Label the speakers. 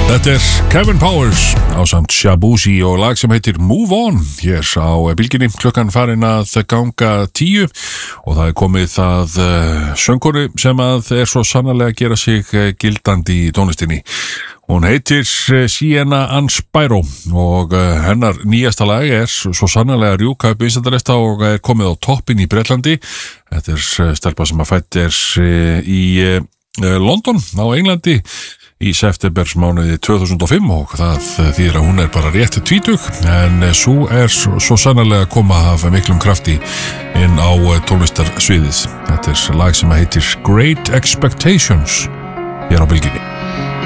Speaker 1: Þetta Kevin Powers ásamt Shabuzi og lag sem heitir Move On hér á bylginni, klukkan farin að ganga 10 og það komið það söngkori sem að svo sannarlega að gera sig gildandi í tónlistinni. Hún heitir Sienna Anspiro og hennar nýjasta lag svo sannarlega rjúka upp Instantista og komið á toppin í Bretlandi. Þetta stelpa sem að fætt í London á Englandi í septembersmánuði 2005 og það þýðir að hún bara rétt tvítug en svo svo sannarlega að koma að hafa miklum krafti inn á tónlistarsviðið. Þetta lag sem heitir Great Expectations hér á bylginni.